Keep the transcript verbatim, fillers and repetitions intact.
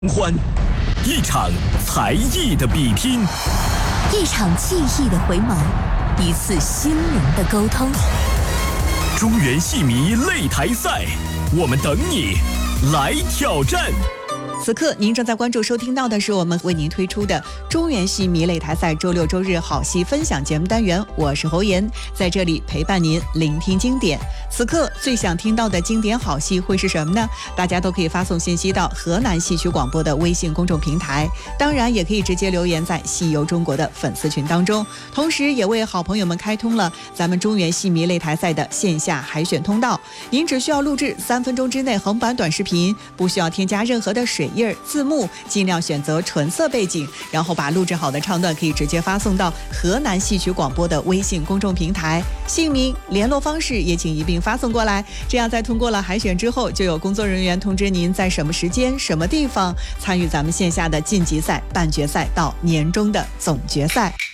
欢，一场才艺的比拼， 一场记忆的回眸，一次心灵的沟通。 中原戏迷擂台赛，我们等你来挑战。 此刻您正在关注收听到的是我们为您推出的中原戏迷擂台赛周六周日好戏分享节目单元，我是侯妍，在这里陪伴您聆听经典。此刻最想听到的经典好戏会是什么呢？大家都可以发送信息到河南戏曲广播的微信公众平台，当然也可以直接留言在戏游中国的粉丝群当中，同时也为好朋友们开通了咱们中原戏迷擂台赛的线下海选通道。您只需要录制三分钟之内横版短视频，不需要添加任何的水印字幕，尽量选择纯色背景，然后把录制好的唱段可以直接发送到河南戏曲广播的微信公众平台，姓名联络方式也请一并发送过来，这样在通过了海选之后，就有工作人员通知您在什么时间什么地方参与咱们线下的晋级赛、半决赛到年终的总决赛。